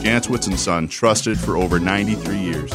Gantzwitz & Son, trusted for over 93 years.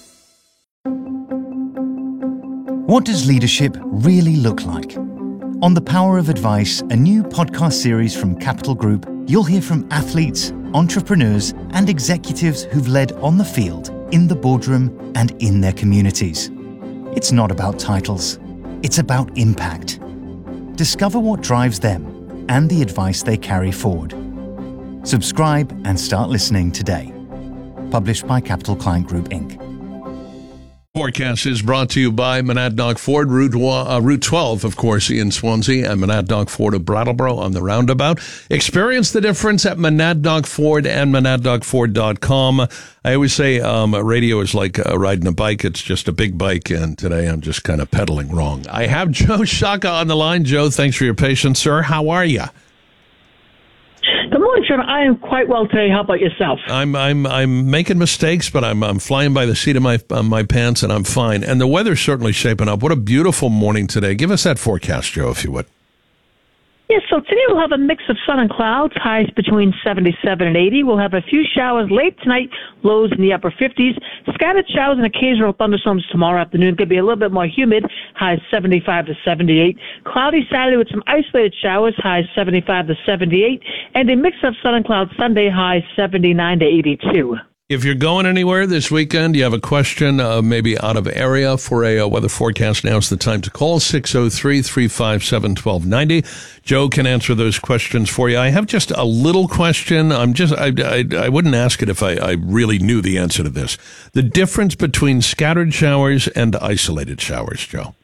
What does leadership really look like? On The Power of Advice, a new podcast series from Capital Group, you'll hear from athletes, entrepreneurs, and executives who've led on the field, in the boardroom, and in their communities. It's not about titles. It's about impact. Discover what drives them and the advice they carry forward. Subscribe and start listening today. Published by Capital Client Group, Inc. Forecast is brought to you by Monadnock Ford, Route 12, of course, in Swansea, and Monadnock Ford of Brattleboro on the roundabout. Experience the difference at Monadnock Ford and monadnockford.com. I always say radio is like riding a bike. It's just a big bike, and today I'm just kind of pedaling wrong. I have Joe Shaka on the line. Joe, thanks for your patience, sir. How are you? Good morning, Trevor. I am quite well today. How about yourself? I'm making mistakes, but I'm flying by the seat of my pants, and I'm fine. And the weather's certainly shaping up. What a beautiful morning today. Give us that forecast, Joe, if you would. Yes, so today we'll have a mix of sun and clouds, highs between 77 and 80. We'll have a few showers late tonight, lows in the upper 50s. Scattered showers and occasional thunderstorms tomorrow afternoon. Could be a little bit more humid, highs 75 to 78. Cloudy Saturday with some isolated showers, highs 75 to 78. And a mix of sun and clouds Sunday, highs 79 to 82. If you're going anywhere this weekend, you have a question, maybe out of area for a weather forecast, now's the time to call 603-357-1290. Joe can answer those questions for you. I have just a little question. I wouldn't ask it if I really knew the answer to this. The difference between scattered showers and isolated showers, Joe.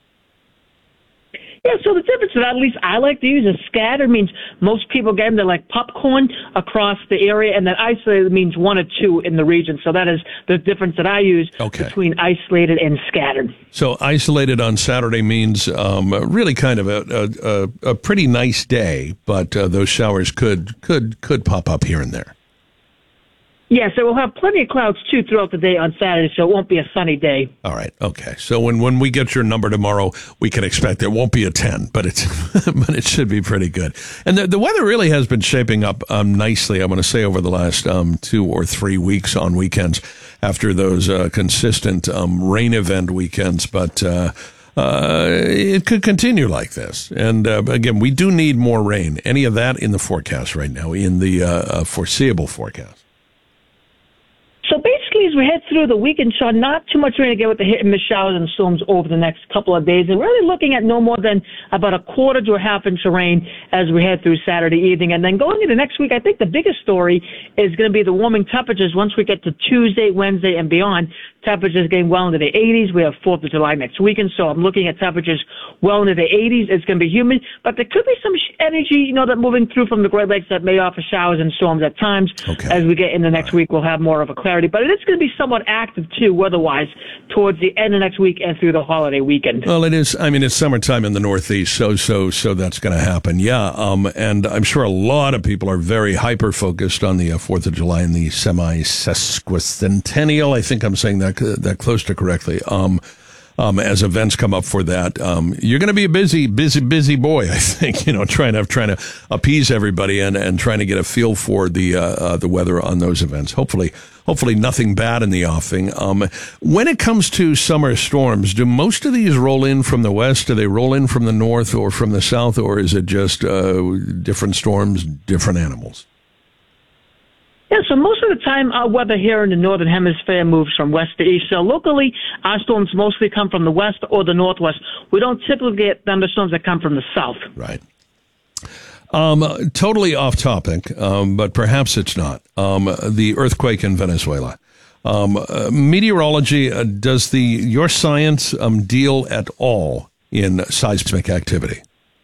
Yeah, so the difference that at least I like to use is scattered means most people get them. They're like popcorn across the area, and then isolated means one or two in the region. So that is the difference that I use between isolated and scattered. So isolated on Saturday means really kind of a pretty nice day, but those showers could pop up here and there. Yeah, so we'll have plenty of clouds, too, throughout the day on Saturday, so it won't be a sunny day. All right, okay. So when we get your number tomorrow, we can expect it won't be a 10, but but it should be pretty good. And the weather really has been shaping up nicely, I'm going to say, over the last 2 or 3 weeks on weekends after those consistent rain event weekends, but it could continue like this. And again, we do need more rain. Any of that in the forecast right now, in the foreseeable forecast? So basically, as we head through the weekend, Sean, not too much rain again with the hit and miss showers and storms over the next couple of days. And really looking at no more than about a quarter to a half inch of rain as we head through Saturday evening. And then going into next week, I think the biggest story is going to be the warming temperatures once we get to Tuesday, Wednesday, and beyond. Temperatures getting well into the 80s. We have 4th of July next weekend, so I'm looking at temperatures well into the 80s. It's going to be humid, but there could be some energy, that moving through from the Great Lakes that may offer showers and storms at times. Okay. As we get into next week, we'll have more of a clarity, but it is going to be somewhat active too, weather-wise, towards the end of next week and through the holiday weekend. Well, it is. I mean, it's summertime in the Northeast, so that's going to happen. Yeah, and I'm sure a lot of people are very hyper-focused on the 4th of July and the semi-sesquicentennial. I think I'm saying that close to correctly. As events come up for that, you're going to be a busy boy, I think, trying to appease everybody and trying to get a feel for the weather on those events. Hopefully nothing bad in the offing. When it comes to summer storms, do most of these roll in from the west? Do they roll in from the north or from the south, or is it just different storms, different animals? Yeah, so most of the time our weather here in the Northern Hemisphere moves from west to east. So locally, our storms mostly come from the west or the northwest. We don't typically get thunderstorms that come from the south. Right. Totally off topic, but perhaps it's not. The earthquake in Venezuela. Meteorology, does your science deal at all in seismic activity?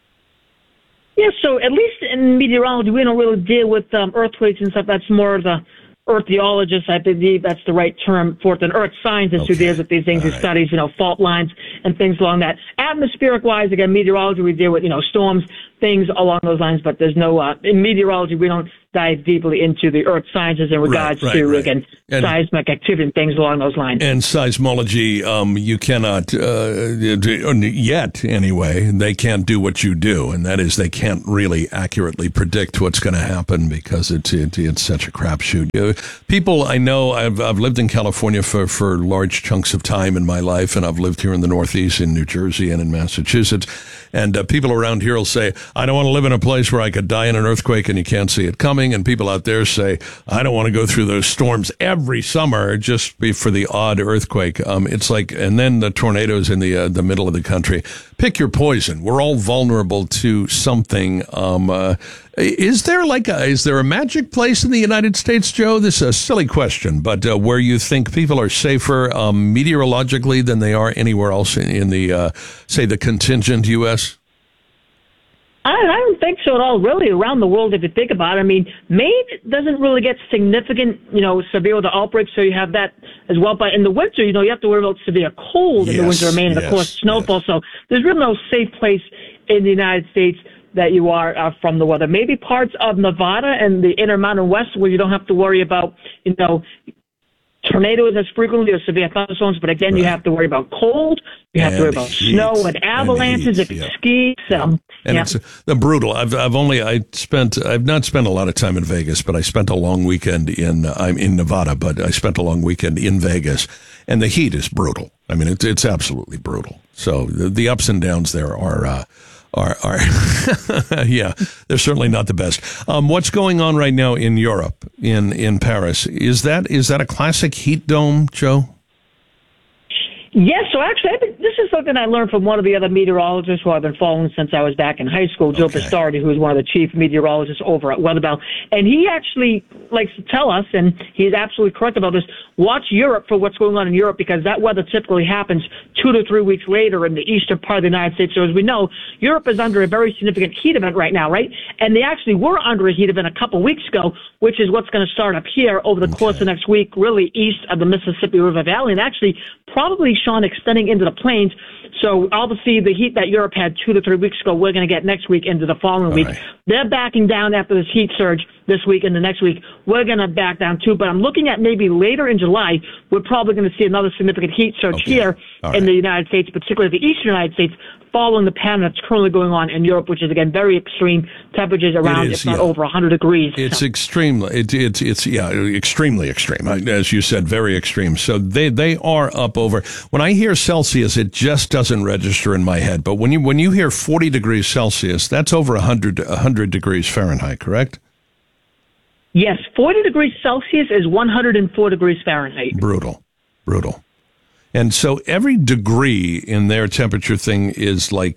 Yeah, so at least in meteorology, we don't really deal with earthquakes and stuff. That's more of the eartheologists, I believe that's the right term for it, an earth scientist who deals with these things, who studies, fault lines and things along that. Atmospheric-wise, again, meteorology, we deal with, storms, things along those lines, but there's no, in meteorology, we don't dive deeply into the earth sciences in regards to, again, seismic activity and things along those lines. And seismology, you cannot, yet anyway, they can't do what you do, and that is they can't really accurately predict what's going to happen because it's such a crapshoot. People I know, I've lived in California for large chunks of time in my life, and I've lived here in the Northeast, in New Jersey and in Massachusetts, and people around here will say, I don't want to live in a place where I could die in an earthquake and you can't see it coming, and people out there say, I don't want to go through those storms every summer just for the odd earthquake. It's like, and then the tornadoes in the middle of the country. Pick your poison. We're all vulnerable to something. Is there a magic place in the United States, Joe? This is a silly question, but where you think people are safer meteorologically than they are anywhere else in the, say, the contingent U.S.? I don't think so at all, really, around the world, if you think about it. I mean, Maine doesn't really get significant, severe weather outbreaks, so you have that as well. But in the winter, you have to worry about severe cold in the winter in Maine, and, of course, snowfall. So there's really no safe place in the United States that you are from the weather. Maybe parts of Nevada and the Intermountain West where you don't have to worry about, tornadoes as frequently or severe thunderstorms, but again, you have to worry about cold. You have to worry about snow and avalanches if you ski. And it's brutal. I've not spent a lot of time in Vegas, but I spent a long weekend I'm in Nevada, but I spent a long weekend in Vegas, and the heat is brutal. I mean, it's absolutely brutal. So the ups and downs there are yeah, they're certainly not the best. What's going on right now in Europe, in Paris? Is that a classic heat dome, Joe? Yes, so actually, this is something I learned from one of the other meteorologists who I've been following since I was back in high school, Joe Pistardi, who is one of the chief meteorologists over at Weatherbell. And he actually likes to tell us, and he's absolutely correct about this, watch Europe for what's going on in Europe, because that weather typically happens 2 to 3 weeks later in the eastern part of the United States. So as we know, Europe is under a very significant heat event right now, right? And they actually were under a heat event a couple weeks ago, which is what's going to start up here over the course of next week, really east of the Mississippi River Valley, and actually probably, Sean, extending into the plains. So obviously the heat that Europe had 2 to 3 weeks ago, we're going to get next week into the following week. They're backing down after this heat surge this week and the next week. We're going to back down too, but I'm looking at maybe later in July, we're probably going to see another significant heat surge here in the United States, particularly the eastern United States, following the pattern that's currently going on in Europe, which is, again, very extreme temperatures around, if not over 100 degrees. It's extremely extreme. As you said, very extreme. So they are up over, when I hear Celsius, it just doesn't register in my head. But when you hear 40 degrees Celsius, that's over 100 degrees Fahrenheit, correct? Yes, 40 degrees Celsius is 104 degrees Fahrenheit. Brutal. And so every degree in their temperature thing is like,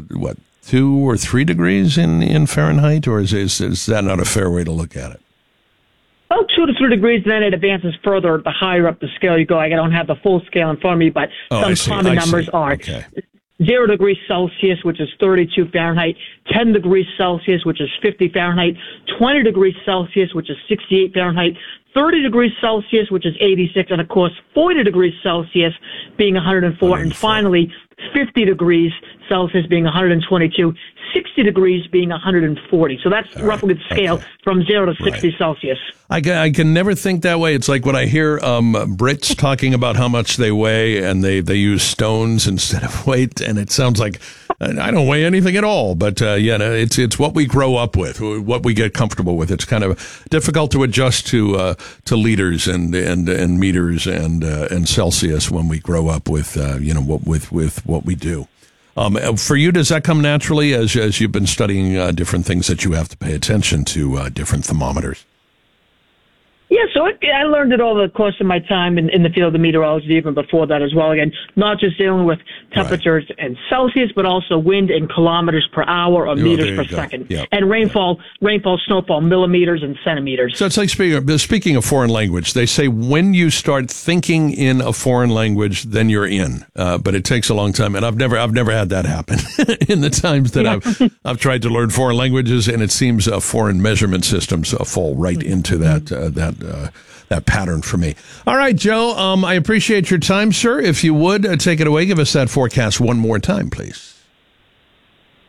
2 or 3 degrees in Fahrenheit? Or is that not a fair way to look at it? Well, 2 to 3 degrees, then it advances further the higher up the scale you go. I don't have the full scale in front of me, but some common numbers are 0 degrees Celsius, which is 32 Fahrenheit, 10 degrees Celsius, which is 50 Fahrenheit, 20 degrees Celsius, which is 68 Fahrenheit, 30 degrees Celsius, which is 86, and of course 40 degrees Celsius being 104, and finally 50 degrees Celsius being 122, 60 degrees being 140. So that's roughly the scale from 0 to 60 Celsius. I can never think that way. It's like when I hear Brits talking about how much they weigh and they use stones instead of weight, and it sounds like I don't weigh anything at all. But it's what we grow up with, what we get comfortable with. It's kind of difficult to adjust to liters and meters and Celsius when we grow up with with what we do. For you, does that come naturally as you've been studying different things that you have to pay attention to, different thermometers? Yeah, so I learned it over the course of my time in the field of meteorology, even before that as well. Again, not just dealing with temperatures in Celsius, but also wind in kilometers per hour or meters per second. Yep. And rainfall, snowfall, millimeters and centimeters. So it's like speaking a foreign language. They say when you start thinking in a foreign language, then you're in. But it takes a long time, and I've never had that happen in the times that I've tried to learn foreign languages, and it seems foreign measurement systems fall right into that pattern for me. All right, Joe, I appreciate your time, sir. If you would, take it away. Give us that forecast one more time, please.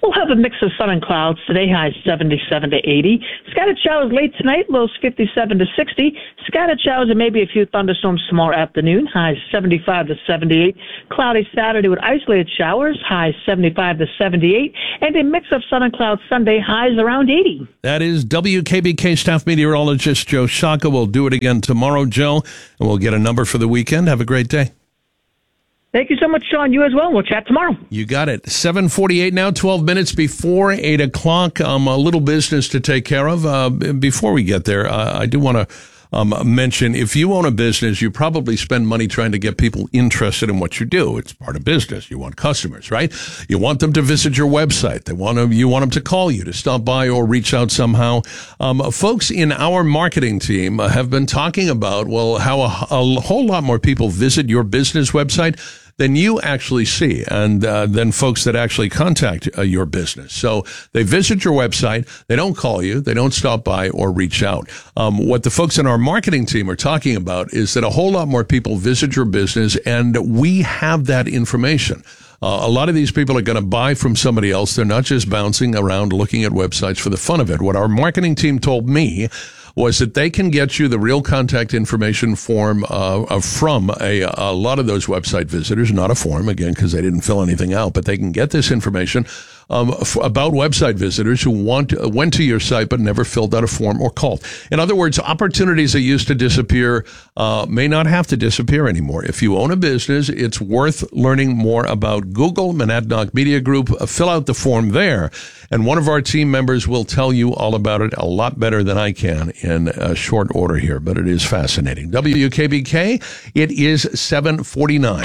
We'll have a mix of sun and clouds today, highs 77 to 80. Scattered showers late tonight, lows 57 to 60. Scattered showers and maybe a few thunderstorms tomorrow afternoon, highs 75 to 78. Cloudy Saturday with isolated showers, highs 75 to 78. And a mix of sun and clouds Sunday, highs around 80. That is WKBK staff meteorologist Joe Shaka. We'll do it again tomorrow, Joe, and we'll get a number for the weekend. Have a great day. Thank you so much, Sean. You as well. We'll chat tomorrow. You got it. 7:48 now, 12 minutes before 8 o'clock. A little business to take care of. Before we get there, I do want to mention, if you own a business, you probably spend money trying to get people interested in what you do. It's part of business. You want customers, right? You want them to visit your website. You want them to call you, to stop by or reach out somehow. Folks in our marketing team have been talking about, how a whole lot more people visit your business website than you actually see, and then folks that actually contact your business. So they visit your website, they don't call you, they don't stop by or reach out. What the folks in our marketing team are talking about is that a whole lot more people visit your business, and we have that information. A lot of these people are going to buy from somebody else. They're not just bouncing around looking at websites for the fun of it. What our marketing team told me was that they can get you the real contact information form from a lot of those website visitors, not a form, again, because they didn't fill anything out, but they can get this information about website visitors who went to your site but never filled out a form or called. In other words, opportunities that used to disappear may not have to disappear anymore. If you own a business, it's worth learning more about Google, Monadnock Media Group. Fill out the form there, and one of our team members will tell you all about it a lot better than I can in a short order here, but it is fascinating. WKBK, it is 7:49.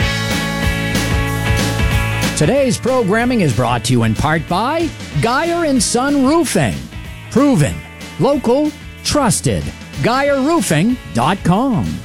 Today's programming is brought to you in part by Geyer & Son Roofing. Proven, local, trusted. GeyerRoofing.com.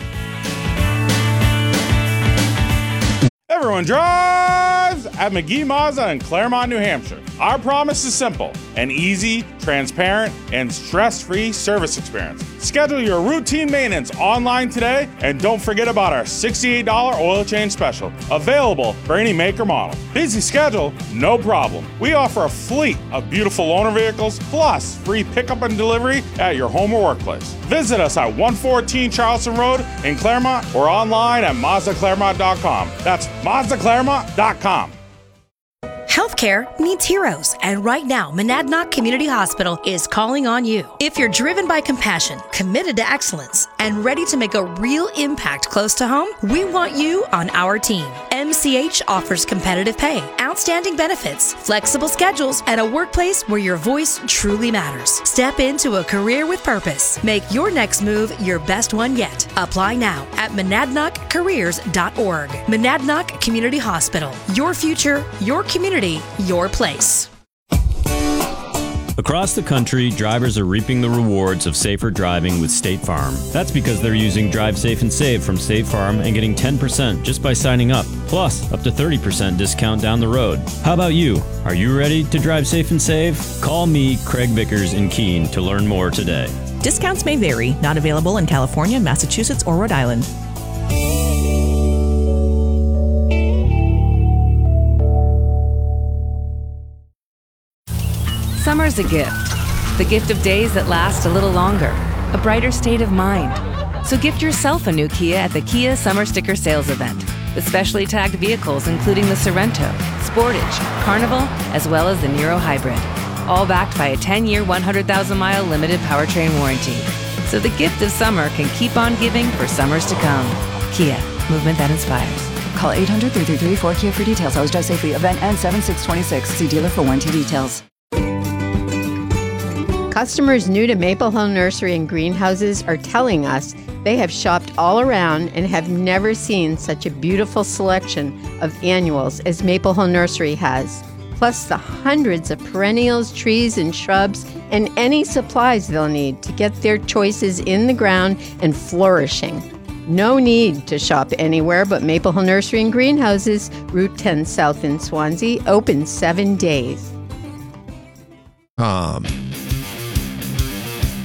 Everyone drives at McGee Mazda in Claremont, New Hampshire. Our promise is simple: an easy, transparent, and stress-free service experience. Schedule your routine maintenance online today, and don't forget about our $68 oil change special, available for any make or model. Busy schedule? No problem. We offer a fleet of beautiful loaner vehicles, plus free pickup and delivery at your home or workplace. Visit us at 114 Charleston Road in Claremont or online at MazdaClaremont.com. That's MazdaClaremont.com. Healthcare needs heroes, and right now, Monadnock Community Hospital is calling on you. If you're driven by compassion, committed to excellence, and ready to make a real impact close to home, we want you on our team. MCH offers competitive pay, outstanding benefits, flexible schedules, and a workplace where your voice truly matters. Step into a career with purpose. Make your next move your best one yet. Apply now at monadnockcareers.org. Monadnock Community Hospital. Your future, your community, your place. Across the country, drivers are reaping the rewards of safer driving with State Farm. That's because they're using Drive Safe and Save from State Farm and getting 10% just by signing up, plus up to 30% discount down the road. How about you? Are you ready to drive safe and save? Call me, Craig Vickers in Keene, to learn more today. Discounts may vary. Not available in California, Massachusetts, or Rhode Island. Summer's a gift. The gift of days that last a little longer. A brighter state of mind. So gift yourself a new Kia at the Kia Summer Sticker Sales Event. With specially tagged vehicles including the Sorento, Sportage, Carnival, as well as the Niro Hybrid. All backed by a 10-year, 100,000-mile limited powertrain warranty. So the gift of summer can keep on giving for summers to come. Kia, movement that inspires. Call 800-333-4KIA for details. Always drive safely. Event ends 7/6/26. See dealer for warranty details. Customers new to Maple Hill Nursery and Greenhouses are telling us they have shopped all around and have never seen such a beautiful selection of annuals as Maple Hill Nursery has, plus the hundreds of perennials, trees, and shrubs, and any supplies they'll need to get their choices in the ground and flourishing. No need to shop anywhere but Maple Hill Nursery and Greenhouses, Route 10 South in Swansea, open 7 days.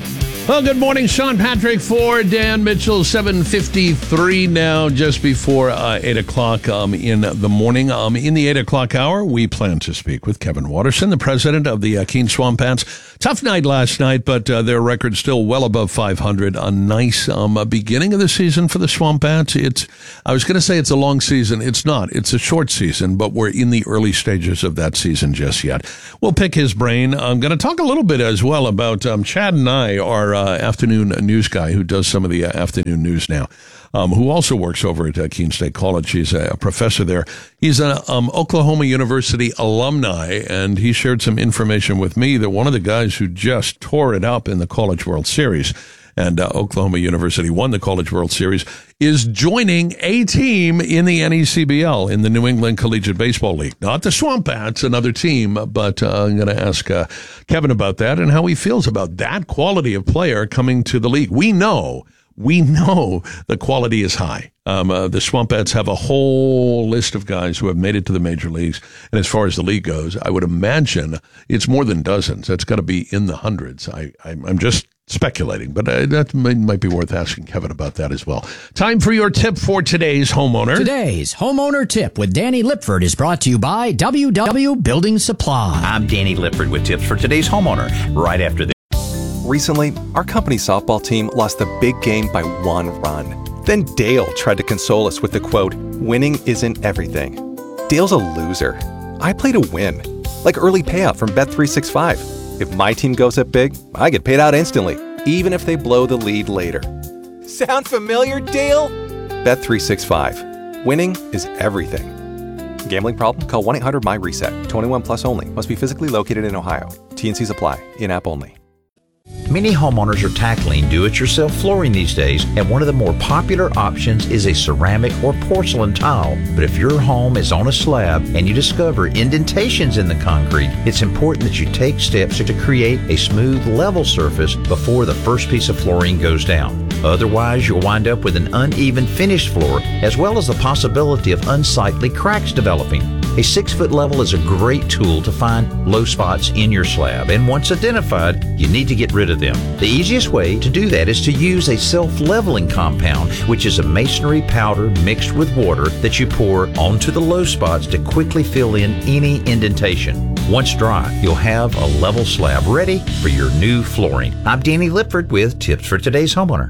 Well, good morning, Sean Patrick for Dan Mitchell, 7:53 now, just before 8 o'clock in the morning. In the 8 o'clock hour, we plan to speak with Kevin Watterson, the president of the Keene Swamp Bats. Tough night last night, but their record still well above 500. A nice beginning of the season for the Swamp Bats. I was going to say it's a long season. It's not. It's a short season, but we're in the early stages of that season just yet. We'll pick his brain. I'm going to talk a little bit as well about Chad and I, our afternoon news guy who does some of the afternoon news now, who also works over at Keene State College. He's a professor there. He's an Oklahoma University alumni, and he shared some information with me that one of the guys who just tore it up in the College World Series, and Oklahoma University won the College World Series, is joining a team in the NECBL, in the New England Collegiate Baseball League. Not the Swamp Bats, another team, but I'm going to ask Kevin about that and how he feels about that quality of player coming to the league. We know the quality is high. The Swamp Bats have a whole list of guys who have made it to the major leagues. And as far as the league goes, I would imagine it's more than dozens. It's got to be in the hundreds. I'm just speculating, but that might be worth asking Kevin about that as well. Time for your tip for today's homeowner. Today's homeowner tip with Danny Lipford is brought to you by WW Building Supply. I'm Danny Lipford with tips for today's homeowner. Right after this. Recently, our company softball team lost the big game by 1 run. Then Dale tried to console us with the quote, "Winning isn't everything." Dale's a loser. I play to win, like early payout from Bet365. If my team goes up big, I get paid out instantly, even if they blow the lead later. Sound familiar, Dale? Bet365. Winning is everything. Gambling problem? Call 1-800-MY-RESET. 21 plus only. Must be physically located in Ohio. T&Cs apply. In-app only. Many homeowners are tackling do-it-yourself flooring these days, and one of the more popular options is a ceramic or porcelain tile. But if your home is on a slab and you discover indentations in the concrete, it's important that you take steps to create a smooth, level surface before the first piece of flooring goes down. Otherwise, you'll wind up with an uneven finished floor, as well as the possibility of unsightly cracks developing. A 6-foot level is a great tool to find low spots in your slab, and once identified, you need to get rid of them. The easiest way to do that is to use a self-leveling compound, which is a masonry powder mixed with water that you pour onto the low spots to quickly fill in any indentation. Once dry, you'll have a level slab ready for your new flooring. I'm Danny Lipford with tips for today's homeowner.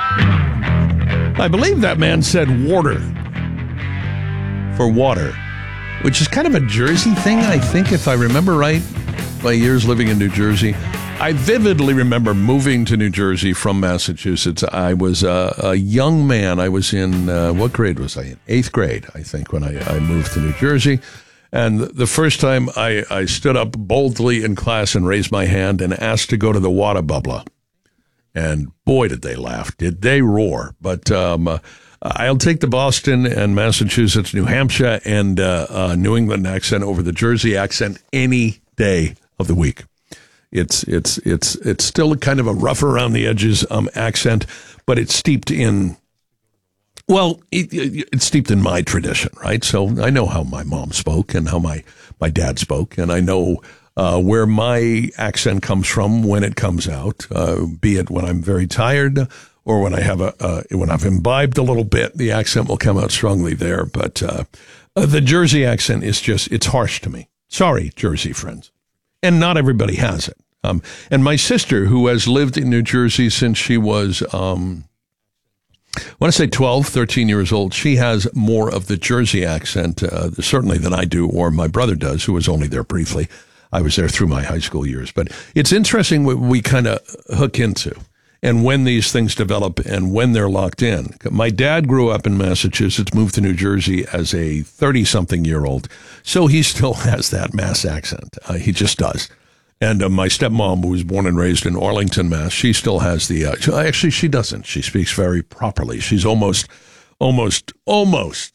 I believe that man said water for water, which is kind of a Jersey thing, I think, if I remember right, my years living in New Jersey. I vividly remember moving to New Jersey from Massachusetts. I was a young man. I was in, what grade was I in? 8th grade, I think, when I moved to New Jersey. And the first time I stood up boldly in class and raised my hand and asked to go to the water bubbler. And boy, did they laugh. Did they roar. But I'll take the Boston and Massachusetts, New Hampshire, and New England accent over the Jersey accent any day of the week. It's still kind of a rough around the edges accent, but it's steeped in, well, it's steeped in my tradition, right? So I know how my mom spoke and how my dad spoke, and I know where my accent comes from when it comes out, be it when I'm very tired or when I have when I've imbibed a little bit, the accent will come out strongly there. But the Jersey accent is it's harsh to me. Sorry, Jersey friends. And not everybody has it. And my sister, who has lived in New Jersey since she was, I want to say 12, 13 years old, she has more of the Jersey accent, certainly than I do, or my brother does, who was only there briefly. I was there through my high school years. But it's interesting what we kind of hook into and when these things develop and when they're locked in. My dad grew up in Massachusetts, moved to New Jersey as a 30-something-year-old, so he still has that Mass accent. He just does. And my stepmom, who was born and raised in Arlington, Mass., she still has the, actually she doesn't. She speaks very properly. She's almost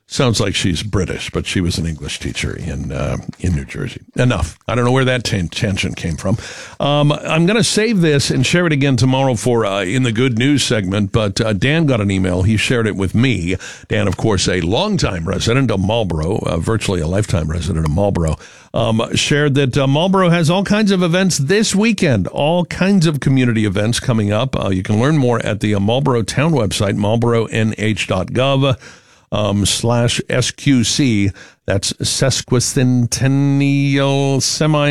Sounds like she's British, but she was an English teacher in New Jersey. Enough. I don't know where that tangent came from. I'm going to save this and share it again tomorrow for in the good news segment, but Dan got an email. He shared it with me. Dan, of course, a longtime resident of Marlborough, virtually a lifetime resident of Marlborough, shared that Marlborough has all kinds of events this weekend, all kinds of community events coming up. You can learn more at the Marlborough Town website, marlboroughnh.gov. /SQC. That's sesquicentennial,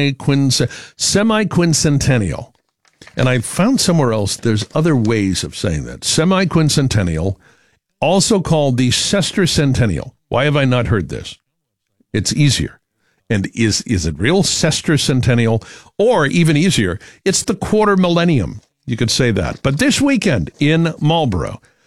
semi-quincentennial. And I found somewhere else there's other ways of saying that. Semi-quincentennial, also called the sesquicentennial. Why have I not heard this? It's easier. And is it real sesquicentennial? Or even easier, it's the quarter millennium. You could say that. But this weekend in Marlborough,